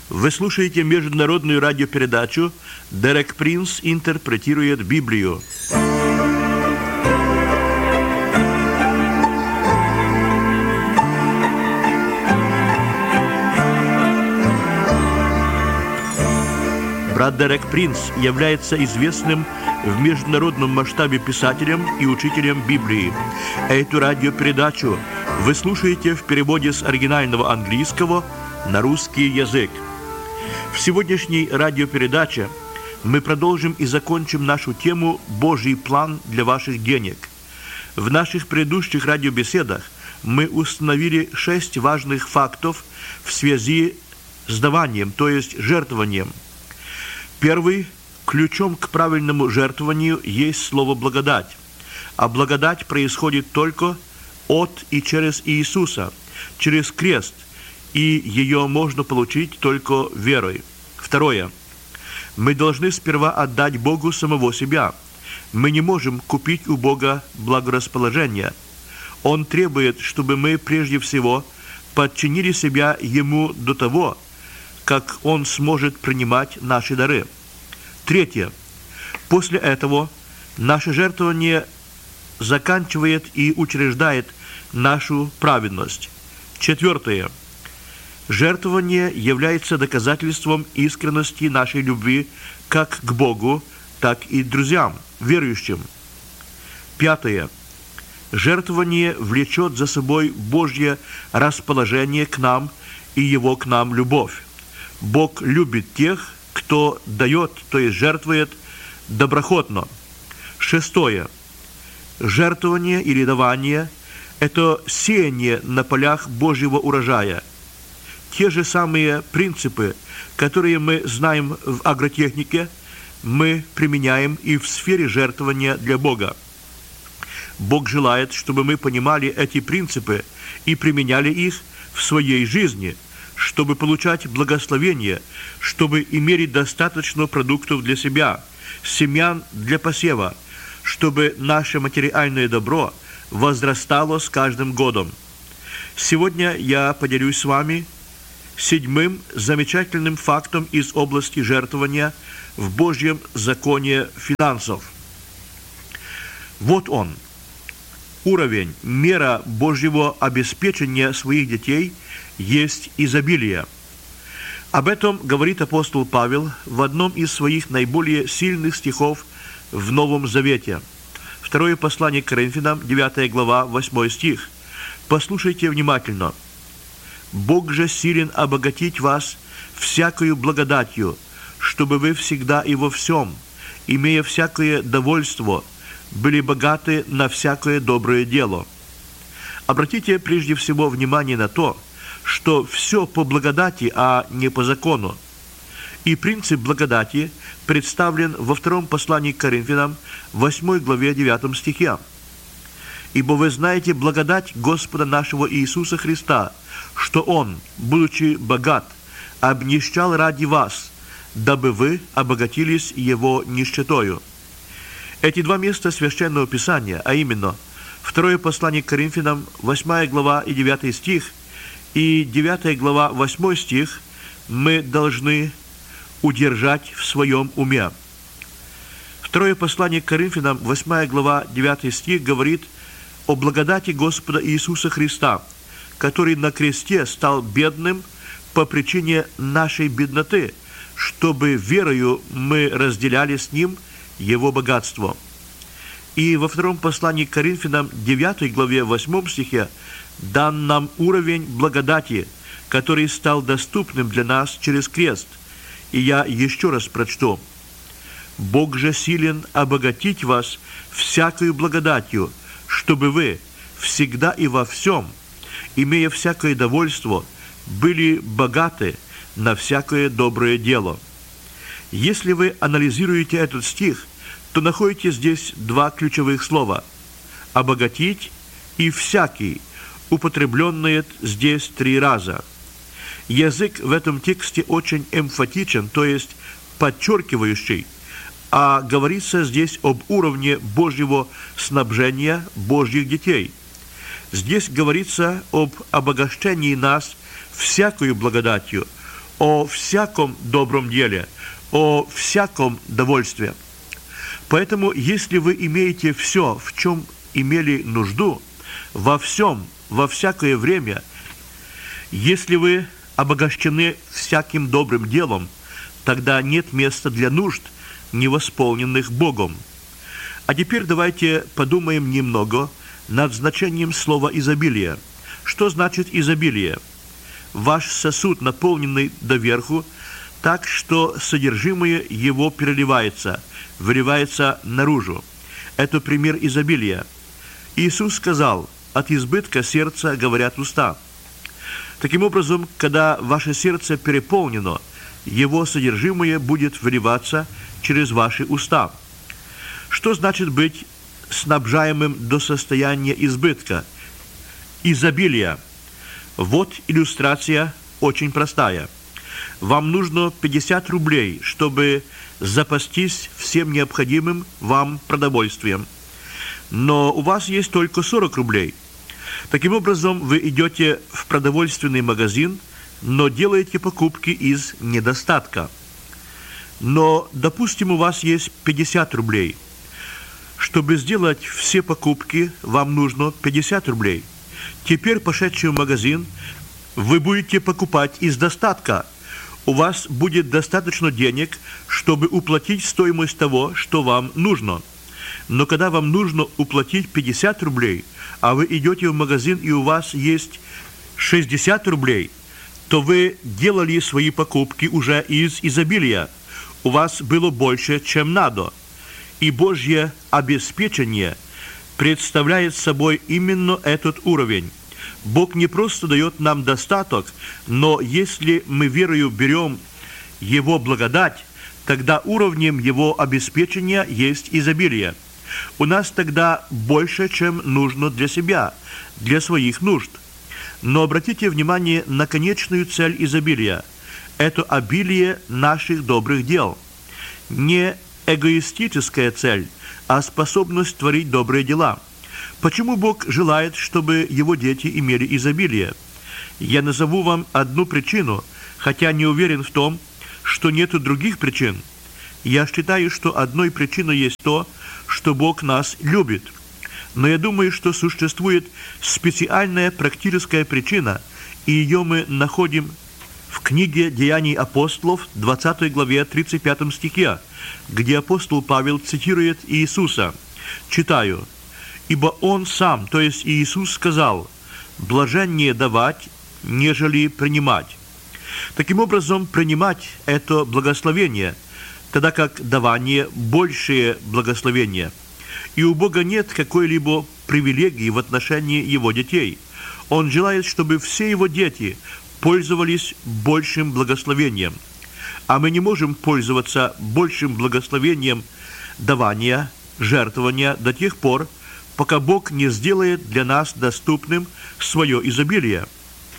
Вы слушаете международную радиопередачу «Дерек Принц интерпретирует Библию». Брат Дерек Принц является известным в международном масштабе писателем и учителем Библии. Эту радиопередачу вы слушаете в переводе с оригинального английского на русский язык. В сегодняшней радиопередаче мы продолжим и закончим нашу тему «Божий план для ваших денег». В наших предыдущих радиобеседах мы установили 6 важных фактов в связи с даванием, то есть жертвованием. Первый, ключом к правильному жертвованию есть слово «благодать». А благодать происходит только от и через Иисуса, через крест, и ее можно получить только верой. Второе. Мы должны сперва отдать Богу самого себя. Мы не можем купить у Бога благорасположение. Он требует, чтобы мы прежде всего подчинили себя Ему до того, как Он сможет принимать наши дары. Третье. После этого наше жертвование заканчивает и учреждает нашу праведность. Четвертое. Жертвование является доказательством искренности нашей любви как к Богу, так и к друзьям, верующим. Пятое. Жертвование влечет за собой Божье расположение к нам и Его к нам любовь. Бог любит тех, кто дает, то есть жертвует доброхотно. Шестое. Жертвование или давание – это сеяние на полях Божьего урожая. Те же самые принципы, которые мы знаем в агротехнике, мы применяем и в сфере жертвования для Бога. Бог желает, чтобы мы понимали эти принципы и применяли их в своей жизни, чтобы получать благословение, чтобы иметь достаточно продуктов для себя, семян для посева, чтобы наше материальное добро возрастало с каждым годом. Сегодня я поделюсь с вами 7-м замечательным фактом из области жертвования в Божьем законе финансов. Вот он, уровень, мера Божьего обеспечения своих детей есть изобилие. Об этом говорит апостол Павел в одном из своих наиболее сильных стихов в Новом Завете. Второе послание к Коринфянам, 9 глава, 8 стих. Послушайте внимательно. «Бог же силен обогатить вас всякою благодатью, чтобы вы всегда и во всем, имея всякое довольство, были богаты на всякое доброе дело». Обратите прежде всего внимание на то, что все по благодати, а не по закону. И принцип благодати представлен во втором послании к Коринфянам, 8 главе, 9 стихе. «Ибо вы знаете благодать Господа нашего Иисуса Христа, что Он, будучи богат, обнищал ради вас, дабы вы обогатились Его нищетою». Эти два места Священного Писания, а именно второе послание к Коринфянам, 8 глава и 9 стих, и 9 глава, 8 стих, мы должны удержать в своем уме. Второе послание к Коринфянам, 8 глава, 9 стих, говорит о благодати Господа Иисуса Христа, который на кресте стал бедным по причине нашей бедноты, чтобы верою мы разделяли с Ним Его богатство. И во втором послании к Коринфянам, 9 главе, 8 стихе, дан нам уровень благодати, который стал доступным для нас через крест. И я еще раз прочту. «Бог же силен обогатить вас всякою благодатью, чтобы вы всегда и во всем, имея всякое довольство, были богаты на всякое доброе дело». Если вы анализируете этот стих, то находите здесь два ключевых слова – «обогатить» и «всякий», употребленные здесь 3 раза. Язык в этом тексте очень эмфатичен, то есть подчеркивающий, а говорится здесь об уровне Божьего снабжения Божьих детей. Здесь говорится об обогащении нас всякою благодатью, о всяком добром деле, о всяком довольстве. Поэтому, если вы имеете все, в чем имели нужду, во всем, во всякое время, если вы обогащены всяким добрым делом, тогда нет места для нужд, невосполненных Богом. А теперь давайте подумаем немного над значением слова «изобилие». Что значит изобилие? Ваш сосуд, наполненный доверху, так что содержимое его переливается, выливается наружу. Это пример изобилия. Иисус сказал: «От избытка сердца говорят уста». Таким образом, когда ваше сердце переполнено, его содержимое будет выливаться через ваши уста. Что значит быть снабжаемым до состояния избытка, изобилия? Вот иллюстрация очень простая. Вам нужно 50 рублей, чтобы запастись всем необходимым вам продовольствием. Но у вас есть только 40 рублей. Таким образом, вы идете в продовольственный магазин, но делаете покупки из недостатка. Но, допустим, у вас есть 50 рублей. Чтобы сделать все покупки, вам нужно 50 рублей. Теперь, пошедший в магазин, вы будете покупать из достатка. У вас будет достаточно денег, чтобы уплатить стоимость того, что вам нужно. Но когда вам нужно уплатить 50 рублей, а вы идете в магазин и у вас есть 60 рублей, то вы делали свои покупки уже из изобилия. У вас было больше, чем надо. И Божье обеспечение представляет собой именно этот уровень. Бог не просто дает нам достаток, но если мы верою берем Его благодать, тогда уровнем Его обеспечения есть изобилие. У нас тогда больше, чем нужно для себя, для своих нужд. Но обратите внимание на конечную цель изобилия. Это обилие наших добрых дел. Не эгоистическая цель, а способность творить добрые дела. Почему Бог желает, чтобы Его дети имели изобилие? Я назову вам одну причину, хотя не уверен в том, что нет других причин. Я считаю, что одной причиной есть то, что Бог нас любит. Но я думаю, что существует специальная практическая причина, и ее мы находим в книге «Деяний апостолов», 20 главе, 35 стихе, где апостол Павел цитирует Иисуса. Читаю: «Ибо Он Сам, то есть Иисус, сказал: блаженнее давать, нежели принимать». Таким образом, принимать – это благословение, тогда как давание – большее благословение. И у Бога нет какой-либо привилегии в отношении Его детей. Он желает, чтобы все Его дети пользовались большим благословением. А мы не можем пользоваться большим благословением давания, жертвования до тех пор, пока Бог не сделает для нас доступным свое изобилие.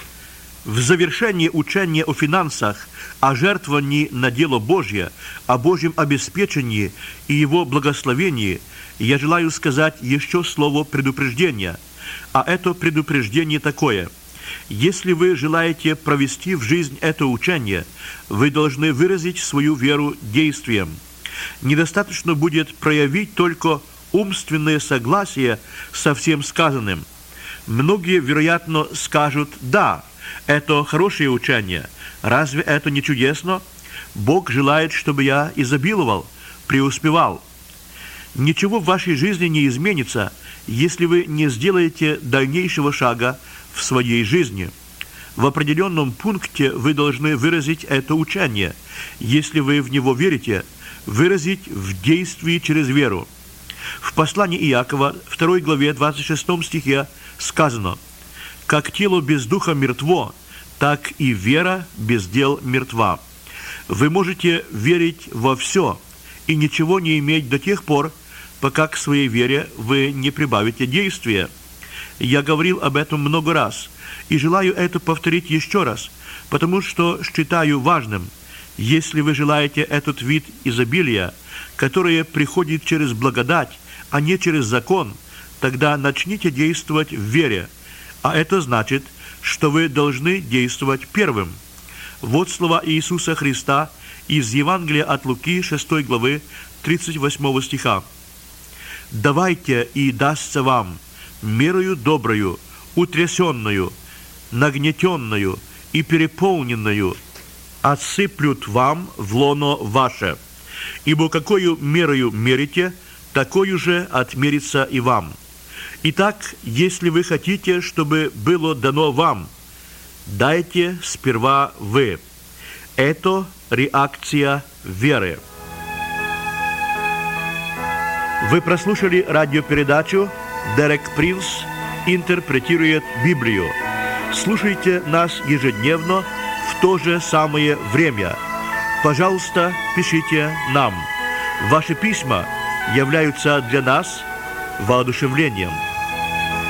В завершении учения о финансах, о жертвовании на дело Божье, о Божьем обеспечении и Его благословении я желаю сказать еще слово предупреждения. А это предупреждение такое: если вы желаете провести в жизнь это учение, вы должны выразить свою веру действием. Недостаточно будет проявить только умственное согласие со всем сказанным. Многие, вероятно, скажут: «Да, это хорошее учение. Разве это не чудесно? Бог желает, чтобы я изобиловал, преуспевал». Ничего в вашей жизни не изменится, если вы не сделаете дальнейшего шага в своей жизни. В определенном пункте вы должны выразить это учение. Если вы в него верите, выразить в действии через веру. В послании Иакова, 2 главе, 26 стихе сказано: «Как тело без духа мертво, так и вера без дел мертва». Вы можете верить во все и ничего не иметь до тех пор, пока к своей вере вы не прибавите действия. Я говорил об этом много раз и желаю это повторить еще раз, потому что считаю важным. Если вы желаете этот вид изобилия, которое приходит через благодать, а не через закон, тогда начните действовать в вере, а это значит, что вы должны действовать первым. Вот слова Иисуса Христа из Евангелия от Луки, 6 главы, 38 стиха. «Давайте, и дастся вам мерою доброю, утрясенную, нагнетенную и переполненную, отсыплют вам в лоно ваше. Ибо какою мерою мерите, такою же отмерится и вам. Итак, если вы хотите, чтобы было дано вам, дайте сперва вы». Это реакция веры. Вы прослушали радиопередачу «Дерек Принц интерпретирует Библию». Слушайте нас ежедневно в то же самое время. Пожалуйста, пишите нам. Ваши письма являются для нас воодушевлением.